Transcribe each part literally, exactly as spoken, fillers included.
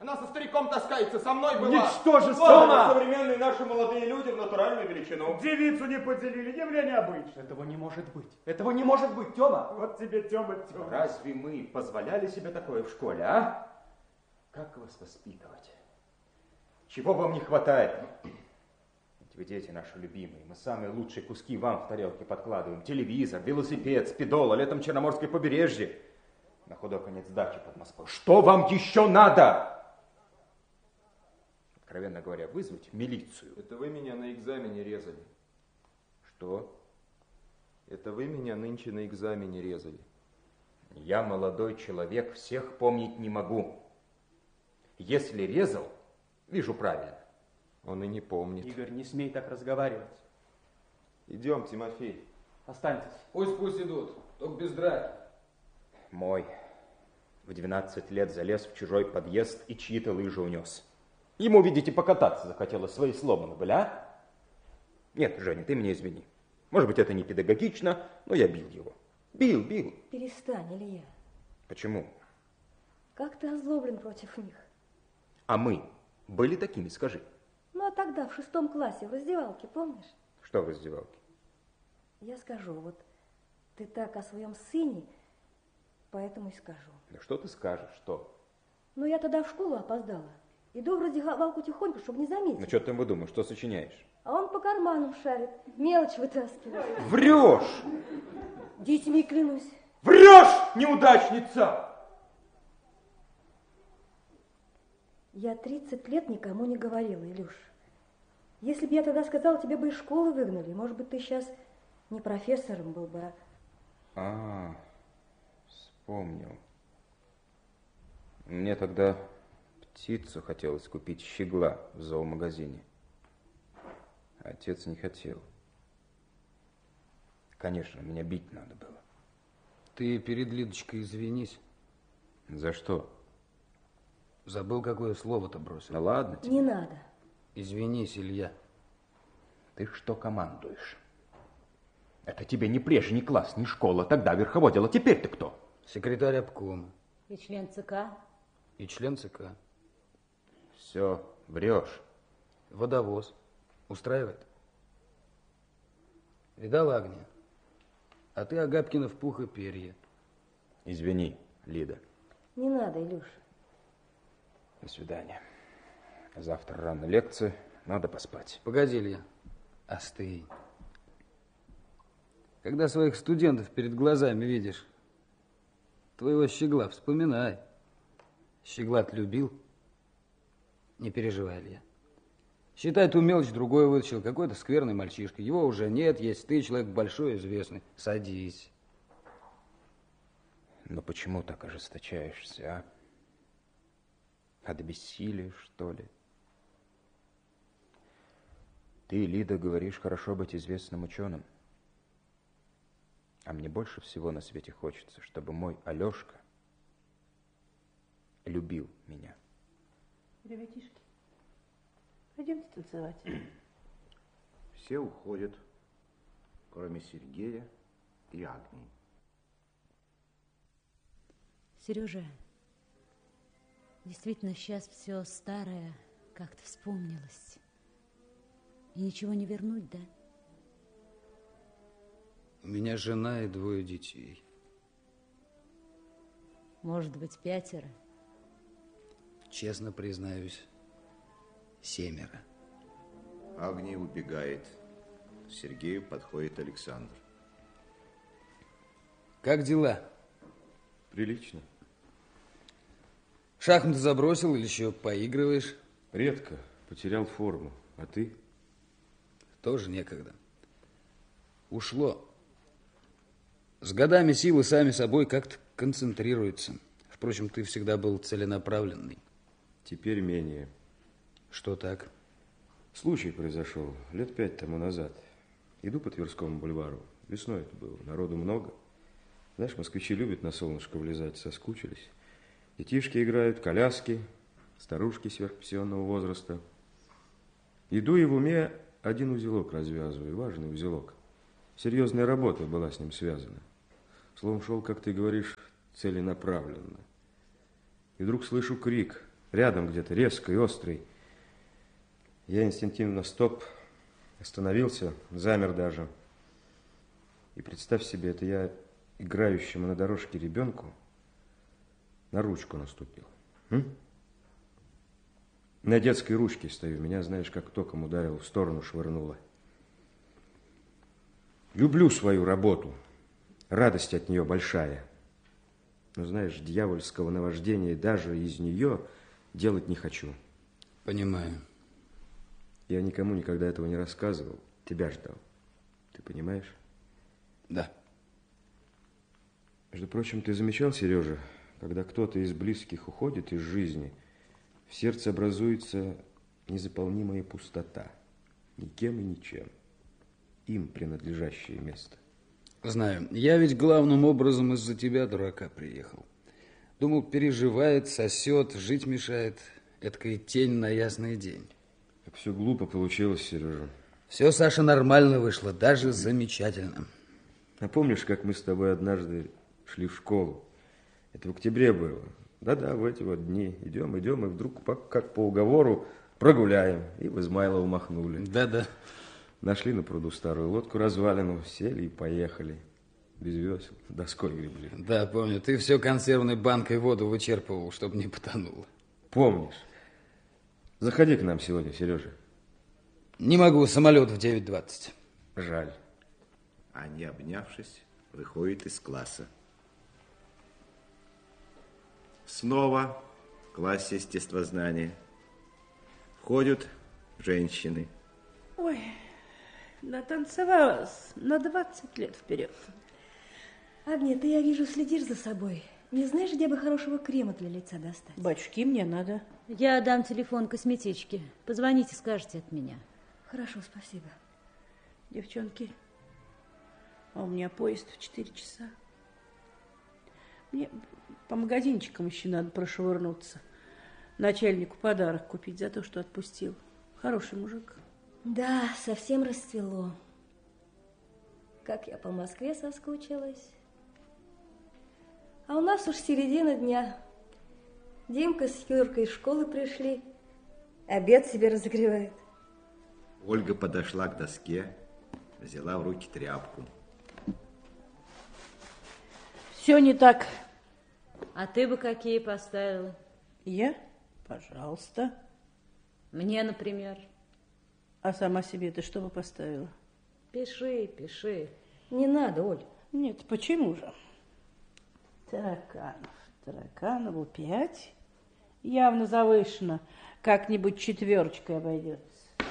Она со стариком таскается, со мной была. Ничтожество! Тома! Современные наши молодые люди в натуральную величину. Девицу не поделили, явление обычное. Этого не может быть. Этого не может быть, Тёма. Вот тебе, Тёма, Тёма. Разве мы позволяли себе такое в школе, а? Как вас воспитывать? Чего вам не хватает? Ведь вы дети наши любимые. Мы самые лучшие куски вам в тарелке подкладываем. Телевизор, велосипед, спидол, а летом Черноморское побережье. На худой конец дачи под Москвой. Что вам еще надо? Откровенно говоря, вызвать милицию. Это вы меня на экзамене резали. Что? Это вы меня нынче на экзамене резали. Я молодой человек, всех помнить не могу. Если резал, вижу правильно. Он и не помнит. Игорь, не смей так разговаривать. Идем, Тимофей. Останьтесь. Пусть, пусть идут, только без драки. Мой в двенадцать лет залез в чужой подъезд и чьи-то лыжи унес. Ему, видите, покататься захотелось, свои сломаны были, а? Нет, Женя, ты меня извини. Может быть, это не педагогично, но я бил его. Бил, бил. Перестань, Илья. Почему? Как ты озлоблен против них? А мы были такими, скажи. Ну, а тогда в шестом классе в раздевалке, помнишь? Что в раздевалке? Я скажу, вот ты так о своем сыне, поэтому и скажу. Да что ты скажешь, что? Ну, я тогда в школу опоздала. Иду в раздевалку тихонько, чтобы не заметить. Ну, что ты там выдумаешь, что сочиняешь? А он по карманам шарит, мелочь вытаскивает. Врешь! Детьми клянусь. Врешь, неудачница! Я тридцать лет никому не говорила, Илюш. Если бы я тогда сказала, тебе бы из школы выгнали. Может быть, ты сейчас не профессором был бы, а... А, вспомнил. Мне тогда птицу хотелось купить, щегла, в зоомагазине. Отец не хотел. Конечно, меня бить надо было. Ты перед Лидочкой извинись. За что? Забыл, какое слово-то бросил. Да ладно тебе. Не надо. Извинись, Илья. Ты что командуешь? Это тебе ни прежний класс, ни школа. Тогда верховодила. Теперь ты кто? Секретарь обкома. И член ЦК. И член ЦК. Все, врешь. Водовоз. Устраивает? Видал, Агния? А ты, Агапкина, в пух и перья. Извини, Лида. Не надо, Илюш. До свидания. Завтра рано лекция, надо поспать. Погоди, Илья. Остынь. Когда своих студентов перед глазами видишь, твоего Щегла вспоминай. Щегла-то любил. Не переживай, Илья. Считай, ту мелочь другой вытащил, какой-то скверный мальчишка. Его уже нет, есть ты, человек большой, известный. Садись. Но почему так ожесточаешься, а? От бессилия, что ли? Ты, Лида, говоришь, хорошо быть известным ученым. А мне больше всего на свете хочется, чтобы мой Алешка любил меня. Ребятишки, пойдемте танцевать. Все уходят, кроме Сергея и Агнии. Сережа, действительно, сейчас все старое как-то вспомнилось. И ничего не вернуть, да? У меня жена и двое детей. Может быть, пятеро? Честно признаюсь, семеро. Агния убегает. К Сергею подходит Александр. Как дела? Прилично. Шахматы забросил или еще поигрываешь? Редко. Потерял форму. А ты? Тоже некогда. Ушло. С годами силы сами собой как-то концентрируются. Впрочем, ты всегда был целенаправленный. Теперь менее. Что так? Случай произошел лет пять тому назад. Иду по Тверскому бульвару. Весной это было. Народу много. Знаешь, москвичи любят на солнышко влезать, соскучились. Детишки играют, коляски, старушки сверхпенсионного возраста. Иду и в уме один узелок развязываю, важный узелок. Серьезная работа была с ним связана. Словом, шел, как ты говоришь, целенаправленно. И вдруг слышу крик. рядом где-то, резкий, острый. Я инстинктивно стоп, остановился, замер даже. И представь себе, это я играющему на дорожке ребенку на ручку наступил. М? На детской ручке стою, меня, знаешь, как током ударил, в сторону швырнуло. Люблю свою работу, радость от нее большая. Но, знаешь, дьявольского наваждения даже из нее делать не хочу. Понимаю. Я никому никогда этого не рассказывал, тебя ждал. Ты понимаешь? Да. Между прочим, ты замечал, Сережа, когда кто-то из близких уходит из жизни, в сердце образуется незаполнимая пустота, никем и ничем, им принадлежащее место. Знаю. Я ведь главным образом из-за тебя, дурака, приехал. Думал, переживает, сосет, жить мешает. Эдакая тень на ясный день. Как все глупо получилось, Сережа. Все, Саша, нормально вышло, даже замечательно. А помнишь, как мы с тобой однажды шли в школу? Это в октябре было. Да-да, в эти вот дни. Идем, идем, и вдруг, как по уговору, прогуляем. И в Измайлово махнули. Да-да. Нашли на пруду старую лодку развалину, сели и поехали. Без весел, доской гребли. Да, помню. Ты все консервной банкой воду вычерпывал, чтобы не потонуло. Помнишь? Заходи к нам сегодня, Сережа. Не могу, самолет в девять двадцать. Жаль. Они, обнявшись, выходят из класса. Снова класс естествознания. Входят женщины. Ой, натанцевалась на двадцать лет вперед. Агния, ты, я вижу, следишь за собой. Не знаешь, где бы хорошего крема для лица достать? Батюшки, мне надо. Я дам телефон косметички. Позвоните, скажете от меня. Хорошо, спасибо. Девчонки, а у меня поезд в четыре часа. Мне по магазинчикам еще надо прошвырнуться. Начальнику подарок купить за то, что отпустил. Хороший мужик. Да, совсем расцвело. Как я по Москве соскучилась. А у нас уж середина дня. Димка с Юркой из школы пришли. Обед себе разогревает. Ольга подошла к доске, взяла в руки тряпку. Все не так. А ты бы какие поставила? Я? Пожалуйста. Мне, например. А сама себе ты что бы поставила? Пиши, пиши. Не надо, Оль. Нет, почему же? Тараканов. Тараканову пять. Явно завышено. Как-нибудь четверочкой обойдется.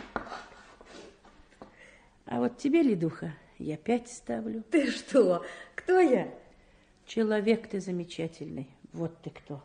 А вот тебе, Лидуха, я пять ставлю. Ты что? Кто я? Человек ты замечательный. Вот ты кто.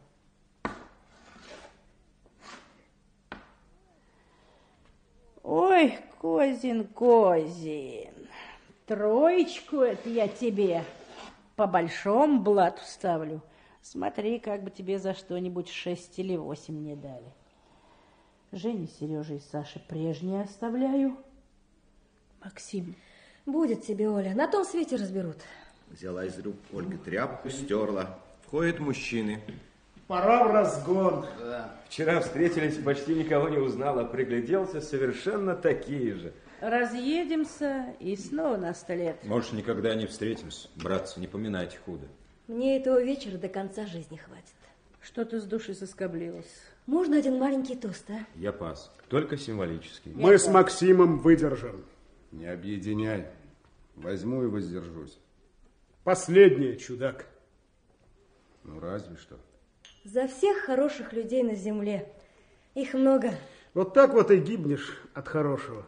Ой, Козин, Козин. Троечку это я тебе по большому блату ставлю. Смотри, как бы тебе за что-нибудь шесть или восемь не дали. Жене, Сереже и Саше прежние оставляю. Максим. Будет тебе, Оля. На том свете разберут. Взяла из рук Ольга тряпку, стерла. Входят мужчины. Пора в разгон. Да. Вчера встретились, почти никого не узнал, а пригляделся, совершенно такие же. Разъедемся и снова на сто лет. Может, никогда не встретимся. Братцы, не поминайте худо. Мне этого вечера до конца жизни хватит. Что ты с души соскоблилась? Можно один маленький тост, а? Я пас. Только символический. Мы с Максимом выдержим. Не объединяй. Возьму и воздержусь. Последнее, чудак. Ну, разве что. За всех хороших людей на земле. Их много. Вот так вот и гибнешь от хорошего.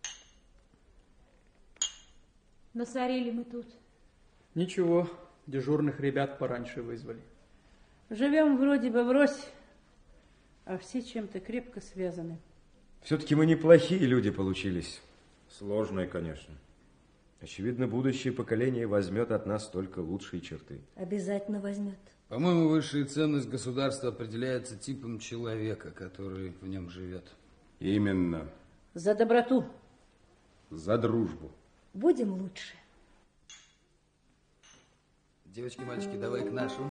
Насорили мы тут. Ничего, дежурных ребят пораньше вызвали. Живем вроде бы врозь, а все чем-то крепко связаны. Все-таки мы неплохие люди получились. Сложное, конечно. Очевидно, будущее поколение возьмет от нас только лучшие черты. Обязательно возьмет. По-моему, высшая ценность государства определяется типом человека, который в нем живет. Именно. За доброту. За дружбу. Будем лучше. Девочки, мальчики, давай к нашим.